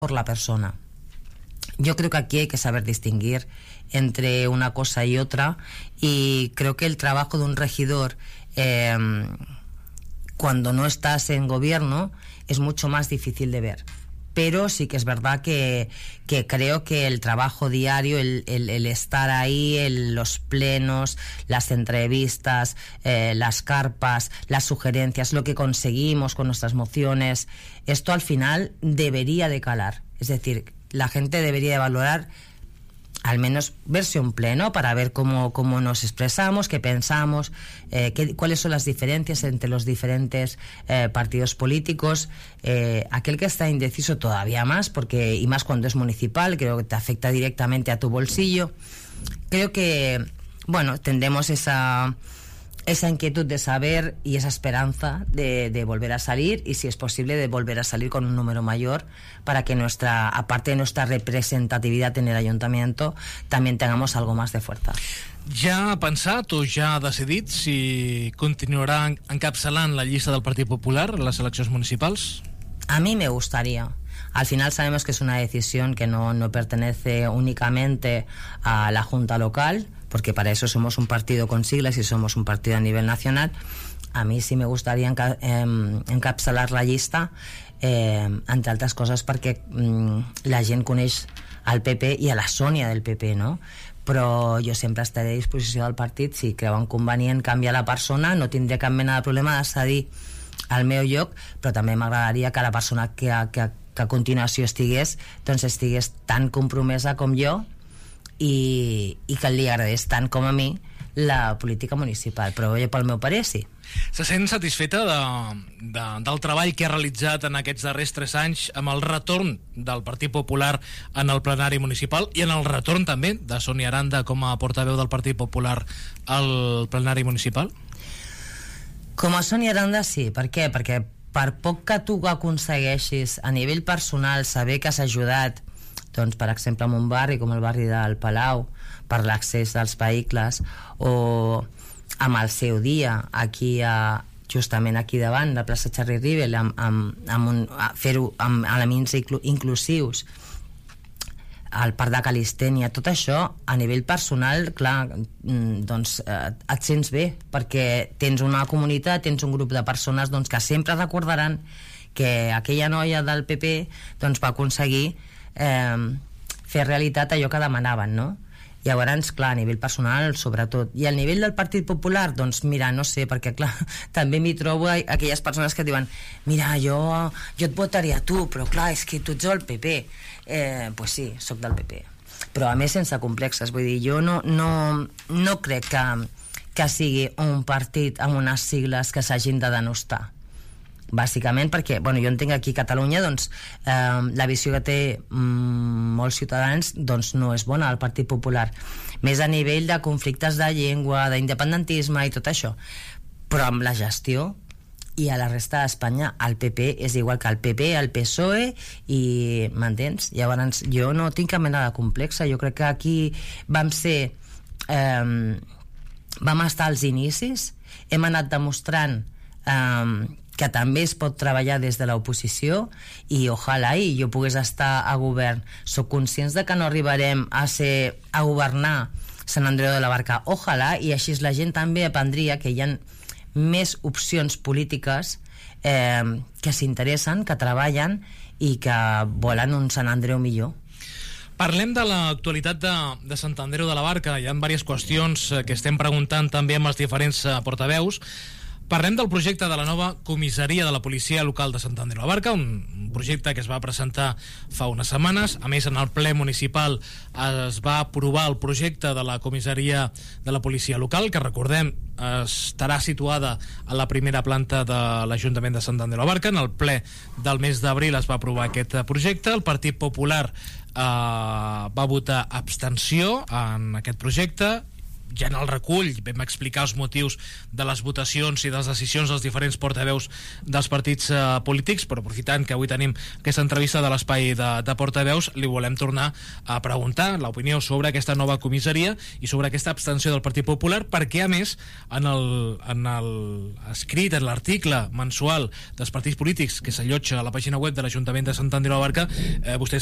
por la persona. Yo creo que aquí hay que saber distinguir entre una cosa y otra, y creo que el trabajo de un regidor cuando no estás en gobierno es mucho más difícil de ver. Pero sí que es verdad que creo que el trabajo diario, el estar ahí, los plenos, las entrevistas, las carpas, las sugerencias, lo que conseguimos con nuestras mociones, esto al final debería de calar. Es decir, la gente debería de valorar, al menos verse un pleno para ver cómo nos expresamos, qué pensamos, cuáles son las diferencias entre los diferentes partidos políticos. Aquel que está indeciso todavía más, y más cuando es municipal, creo que te afecta directamente a tu bolsillo. Creo que, tendremos esa inquietud de saber y esa esperanza de volver a salir, y si es posible de volver a salir con un número mayor, para que aparte de nuestra representatividad en el ayuntamiento, también tengamos algo más de fuerza. Ja ha pensat o ja ha decidit si continuarà encapçalant la llista del Partit Popular en las eleccions municipals? A mí me gustaría. Al final sabemos que es una decisión que no pertenece únicamente a la Junta Local, porque para eso somos un partido con siglas y somos un partido a nivel nacional. A mí sí me gustaría encapçalar la llista, entre altres coses perquè la gent coneix el PP i a la Sònia del PP, no? Però jo sempre estaré a disposició del partit. Si creuen convenient canviar la persona, no tindré cap mena de problema de cedir al meu lloc, però també m'agradaria que la persona que a continuació estigués tan compromesa com jo, i que li agradés tant com a mi la política municipal. Però pel meu parer sí. Se sent satisfeta del treball que ha realitzat en aquests darrers 3 anys amb el retorn del Partit Popular en el plenari municipal i en el retorn també de Sònia Aranda com a portaveu del Partit Popular al plenari municipal? Com a Sònia Aranda sí. Per què? Perquè per poc que tu aconsegueixis a nivell personal saber que has ajudat, doncs, per exemple, en un barri com el barri del Palau, per l'accés dels vehicles, o amb el seu dia justament aquí davant la plaça Charlie Rivel, fer-ho amb elements inclusius, al parc de Calistènia, tot això a nivell personal, clar, doncs et sents bé, perquè tens una comunitat, tens un grup de persones que sempre recordaran que aquella noia del PP va aconseguir fer realitat allò que demanaven, no? Llavors, clar, a nivell personal, sobretot. I al nivell del Partit Popular, doncs mira, no sé, perquè clar, també m'hi trobo aquelles persones que diuen, mira, jo et votaria a tu, però clar, és que tu ets del PP. Pues sí, sóc del PP. Però a més sense complexes, vull dir, jo no crec que sigui un partit amb unes sigles que s'hagin de denostar. Bàsicament perquè, jo entenc aquí a Catalunya, la visió que té molts ciutadans no és bona al Partit Popular, més a nivell de conflictes de llengua, d'independentisme i tot això, però amb la gestió i a la resta d'Espanya el PP és igual que el PP, el PSOE, i m'entens? Llavors jo no tinc cap mena de complexa. Jo crec que aquí vam estar als inicis, hem anat demostrant que també es pot treballar des de l'oposició, i ojalà jo pogués estar a govern. Soc conscients de que no arribarem a governar Sant Andreu de la Barca, ojalà, i així la gent també aprendria que hi ha més opcions polítiques que s'interessen, que treballen i que volen un Sant Andreu millor. Parlem de l'actualitat de Sant Andreu de la Barca. Hi ha diverses qüestions que estem preguntant també amb els diferents portaveus. Parlem del projecte de la nova comissaria de la policia local de Sant Andreu de la Barca, un projecte que es va presentar fa unes setmanes. A més, en el ple municipal es va aprovar el projecte de la comissaria de la policia local, que recordem estarà situada a la primera planta de l'Ajuntament de Sant Andreu de la Barca. En el ple del mes d'abril es va aprovar aquest projecte. El Partit Popular va votar abstenció en aquest projecte. ja en el recull vam explicar els motius de les votacions i de les decisions dels diferents portaveus dels partits polítics, però aprofitant que avui tenim aquesta entrevista de l'espai de portaveus, li volem tornar a preguntar l'opinió sobre aquesta nova comissaria i sobre aquesta abstenció del Partit Popular, perquè a més en l'escrit, en l'article mensual dels partits polítics que s'allotja a la pàgina web de l'Ajuntament de Sant Andreu de la Barca, vostès